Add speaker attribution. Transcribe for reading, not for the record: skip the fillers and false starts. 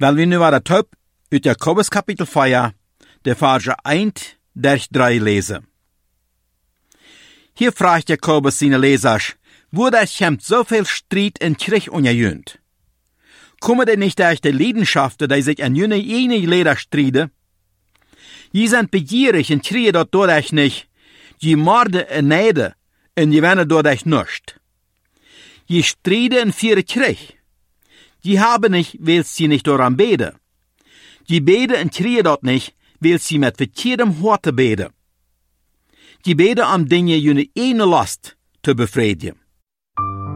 Speaker 1: Weil wir nu aan het top uit Jakobus kapitel 4, de verse 1-3 lesen. Hier fragt Jakobus seine Lesers, wo das schemt so viel Streit in Kirch ungejönt? Kommen denn nicht durch die Leidenschaften, die sich an jene Leder streiten? Je sind begierig und kriegen dort dadurch nicht. Je morden en neiden en je werden dadurch nicht. Je streiten in vier Krieg. Je haben nicht, weil sie nicht daran beten. Je beten und kriegen dort nicht, weil sie mit verkehrtem Horte beten. Je beten um Dinge jene eine Last zu befriedigen.